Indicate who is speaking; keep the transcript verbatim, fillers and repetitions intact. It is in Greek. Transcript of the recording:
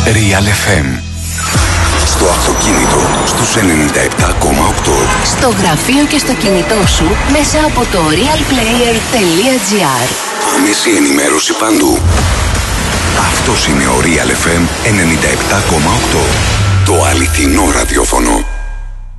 Speaker 1: Real εφ εμ. Στο αυτοκίνητο στους ενενήντα επτά κόμμα οκτώ.
Speaker 2: Στο γραφείο και στο κινητό σου μέσα από το realplayer.gr.
Speaker 1: Άμεση ενημέρωση παντού. Αυτός είναι ο Real εφ εμ ενενήντα επτά κόμμα οκτώ. Το αληθινό ραδιόφωνο.